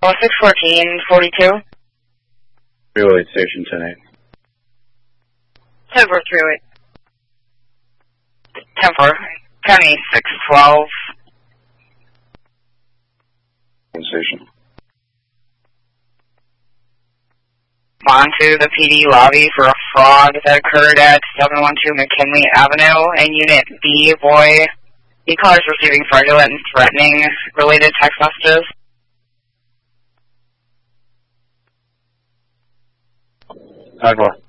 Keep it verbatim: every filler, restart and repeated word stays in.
Oh, six fourteen forty-two. Relay station ten eight. ten four three eight. ten four. County six twelve. Station. On to the P D lobby for a fraud that occurred at seven one two McKinley Avenue and Unit B, boy. The caller's receiving fraudulent and threatening related text messages. Agua.